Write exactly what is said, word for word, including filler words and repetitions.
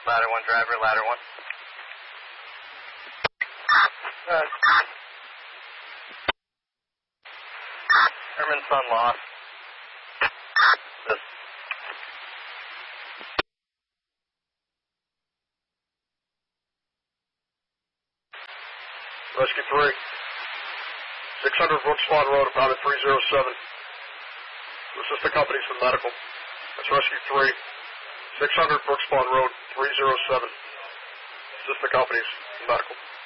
Ladder one driver, ladder one. Uh, Herman Sun lost. This. Rescue three. six hundred Brooks Pond Road, about at three oh seven. Assist the companies for medical. That's Rescue three. six hundred Brooks Pond Road, three oh seven. Assist the companies for medical.